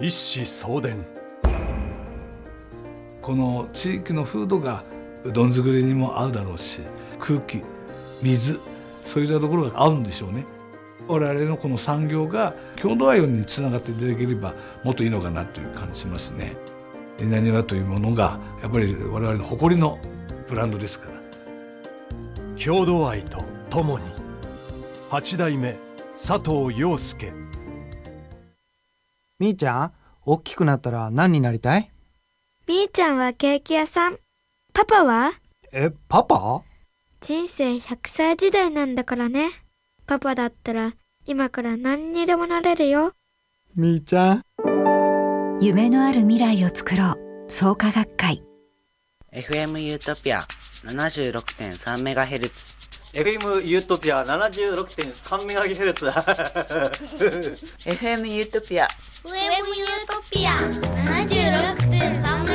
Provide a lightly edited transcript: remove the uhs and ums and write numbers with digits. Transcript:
一子相伝。 この地域の風土がうどん作りにも合うだろうし、空気、水、そういったところが合うんでしょうね。我々のこの産業が郷土愛につながっていければもっといいのかなという感じしますね。稲庭というものがやっぱり我々の誇りのブランドですから。 郷土愛とともに8代目佐藤陽介。 みーちゃん、大きくなったら何になりたい？ みーちゃんはケーキ屋さん。パパは？ パパ？ 人生100歳時代なんだからね。パパだったら今から何にでもなれるよ。 みーちゃん。 夢のある未来を作ろう。創価学会。 FM ユートピア 76.3MHz。 FM ユートピア 76.3MHz。 FM ユートピア FM ユートピア